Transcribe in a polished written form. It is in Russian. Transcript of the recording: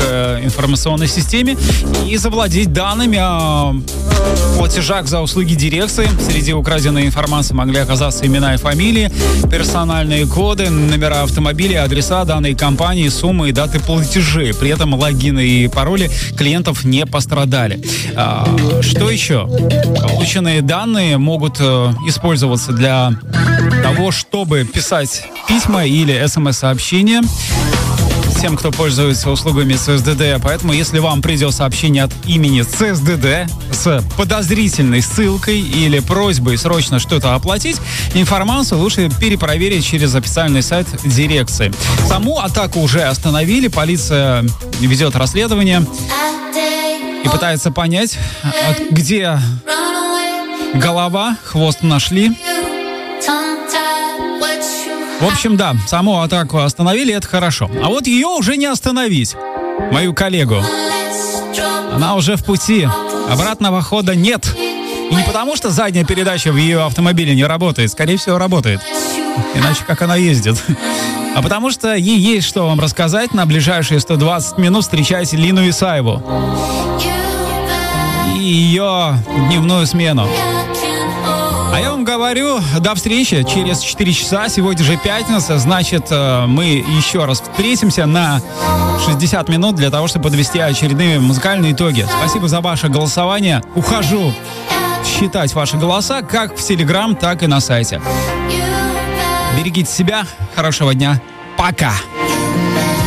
информационной системе и завладеть данными о платежах за услуги дирекции. Среди украденной информации могли оказаться имена и фамилии, персональные коды, номера автомобилей, адреса данной компании, суммы и даты платежей. При этом логины и пароли клиентов не пострадали. Что еще? Полученные данные могут использоваться для того, чтобы писать письма или смс-сообщения тем, кто пользуется услугами ЦСДД. Поэтому, если вам придет сообщение от имени ЦСДД с подозрительной ссылкой или просьбой срочно что-то оплатить, информацию лучше перепроверить через официальный сайт дирекции. Саму атаку уже остановили, полиция ведет расследование и пытается понять, где голова, хвост нашли. В общем, да, саму атаку остановили, это хорошо. А вот ее уже не остановить, мою коллегу. Она уже в пути. Обратного хода нет. И не потому, что задняя передача в ее автомобиле не работает. Скорее всего, работает. Иначе как она ездит. А потому что ей есть что вам рассказать. На ближайшие 120 минут встречайте Лину Исаеву и ее дневную смену. А я вам говорю, до встречи через 4 часа. Сегодня же пятница, значит, мы еще раз встретимся на 60 минут для того, чтобы подвести очередные музыкальные итоги. Спасибо за ваше голосование. Ухожу считать ваши голоса как в Телеграм, так и на сайте. Берегите себя. Хорошего дня. Пока.